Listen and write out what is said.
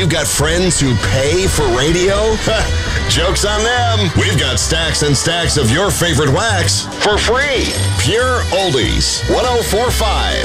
You got friends who pay for radio? Joke's on them. We've got stacks and stacks of your favorite wax for free. Pure Oldies 104.5.